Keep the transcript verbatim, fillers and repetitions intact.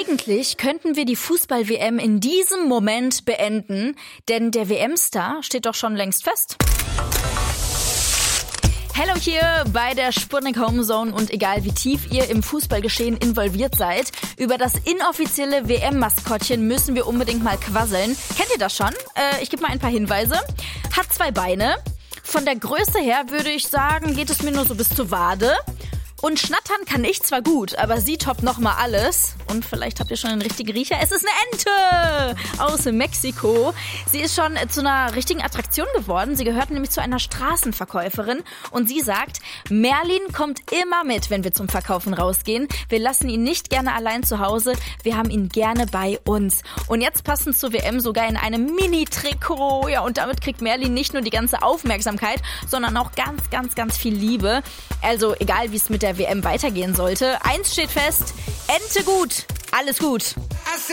Eigentlich könnten wir die Fußball-W M in diesem Moment beenden, denn der W M-Star steht doch schon längst fest. Hello hier bei der Sputnik Homezone und egal wie tief ihr im Fußballgeschehen involviert seid, über das inoffizielle W M-Maskottchen müssen wir unbedingt mal quasseln. Kennt ihr das schon? Äh, ich gebe mal ein paar Hinweise. Hat zwei Beine. Von der Größe her würde ich sagen, geht es mir nur so bis zur Wade. Und schnattern kann ich zwar gut, aber sie toppt nochmal alles. Und vielleicht habt ihr schon einen richtigen Riecher. Es ist eine Ente aus Mexiko. Sie ist schon zu einer richtigen Attraktion geworden. Sie gehört nämlich zu einer Straßenverkäuferin. Und sie sagt, Merlin kommt immer mit, wenn wir zum Verkaufen rausgehen. Wir lassen ihn nicht gerne allein zu Hause. Wir haben ihn gerne bei uns. Und jetzt passend zur W M sogar in einem Mini-Trikot. Ja, und damit kriegt Merlin nicht nur die ganze Aufmerksamkeit, sondern auch ganz, ganz, ganz viel Liebe. Also egal, wie es mit der W M weitergehen sollte. Eins steht fest, Ente gut, alles gut.